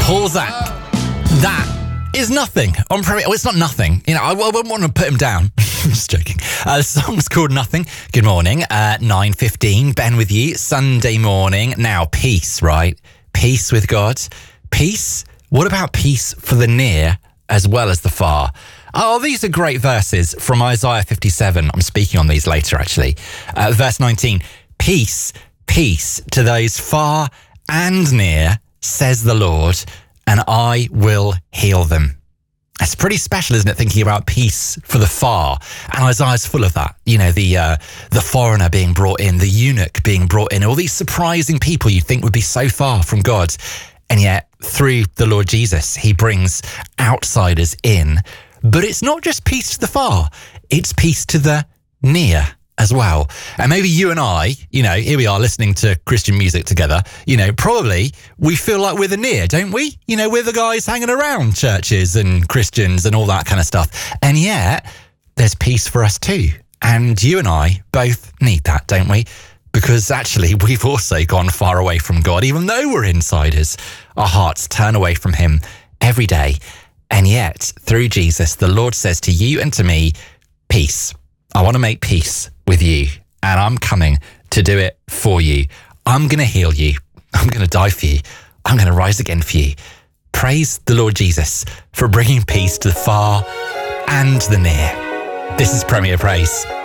Paul Zach. That is nothing on Premier. Well, it's not nothing. You know, I wouldn't want to put him down. I'm just joking. The song's called Nothing. Good morning. 9:15. Ben with you. Sunday morning. Now, peace, right? Peace with God. Peace. What about peace for the near as well as the far? Oh, these are great verses from Isaiah 57. I'm speaking on these later, actually. Verse 19. Peace, peace to those far and near, says the Lord, and I will heal them. It's pretty special, isn't it, thinking about peace for the far? And Isaiah's full of that. You know, the foreigner being brought in, the eunuch being brought in, all these surprising people you think would be so far from God. And yet, through the Lord Jesus, he brings outsiders in. But it's not just peace to the far, it's peace to the near as well. And maybe you and I, you know, here we are listening to Christian music together, you know, probably we feel like we're the near, don't we? You know, we're the guys hanging around churches and Christians and all that kind of stuff. And yet, there's peace for us too. And you and I both need that, don't we? Because actually, we've also gone far away from God, even though we're insiders. Our hearts turn away from him every day. And yet, through Jesus, the Lord says to you and to me, peace. I want to make peace with you, and I'm coming to do it for you. I'm going to heal you. I'm going to die for you. I'm going to rise again for you. Praise the Lord Jesus for bringing peace to the far and the near. This is Premier Praise.